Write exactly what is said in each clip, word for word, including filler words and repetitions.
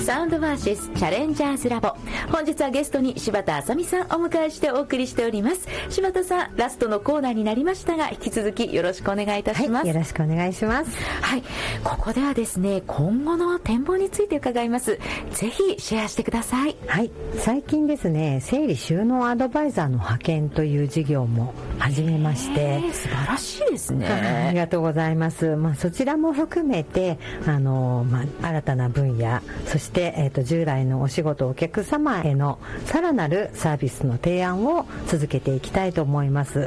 サウンドバーシスチャレンジャーズラボ。本日はゲストに柴田あさみさんお迎えしてお送りしております。柴田さん、ラストのコーナーになりましたが、引き続きよろしくお願いいたします。 はい、よろしくお願いします。 はい、ここではですね、今後の展望について伺います。ぜひシェアしてください。 はい、最近ですね、整理収納アドバイザーの派遣という事業も始めまして、 素晴らしいですね。 ありがとうございます。まあ、そちらも含めてあの、まあ、新たな分野、そして、えーと、従来のお仕事お客様へのさらなるサービスの提案を続けていきたいと思います。 はい、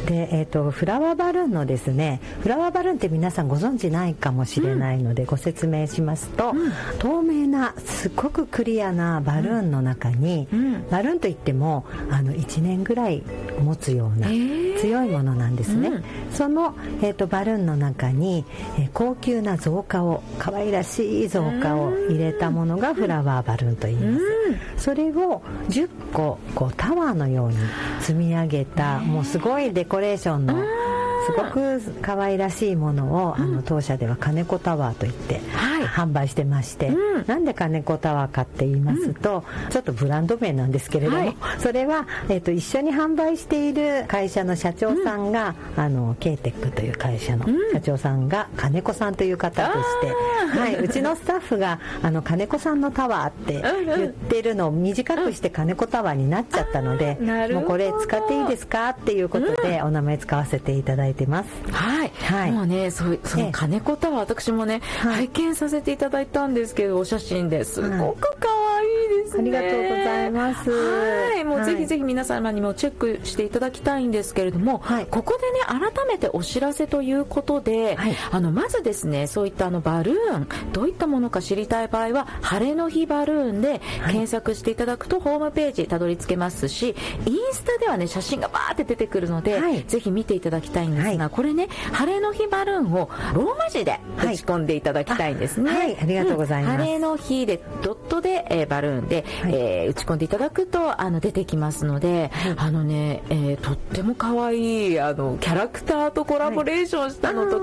で、えーと、フラワーバルーンのですね、フラワーバルーンって皆さんご存知ないかもしれないので、ご説明しますと、うん、透明なすごくクリアなバルーンの中に、うん、バルーンといってもあのいちねんぐらい持つような強いものなんですね。うん、その、えーと、バルーンの中に、えー、高級な造花を、可愛らしい造花を入れたものがフラワーバルーンと言います。それをじゅっこ、こうタワーのように積み上げた、もうすごいデコレーションのすごく可愛らしいものを、あの当社では金子タワーといって、はい、販売してまして、うん、なんで金子タワーかって言いますと、うん、ちょっとブランド名なんですけれども、はい、それは、えーと、一緒に販売している会社の社長さんが、うん、あの ケーテック という会社の社長さんが金子さんという方でして、はい、うちのスタッフがあの金子さんのタワーって言ってるのを短くして金子タワーになっちゃったので、もうこれ使っていいですかっていうことでお名前使わせていただいてます。 はい、はい、もうね、そ, その金子タワー、私もね、はい、拝見させていただいたんですけど、お写真ですごく可愛いですね。 ありがとうございます。 はい、もうぜひぜひ皆様にもチェックしていただきたいんですけれども、はい、ここでね、改めてお知らせということで、はい、あのまずですね、そういったあのバルーンどういったものか知りたい場合は晴れの日バルーンで検索していただくとホームページたどり着けますし、インスタではね、写真がバーって出てくるので、はい、ぜひ見ていただきたいんですが、はい、これね、晴れの日バルーンをローマ字で打ち込んでいただきたいんですね。 はい、はい、ありがとうございます。 うん、晴れの日でドットで、えー、バルーンで、はい、えー、打ち込んでいただくとあの出てきますので、はい、あのね、えー、とっても可愛いあのキャラクターとコラボレーションしたのと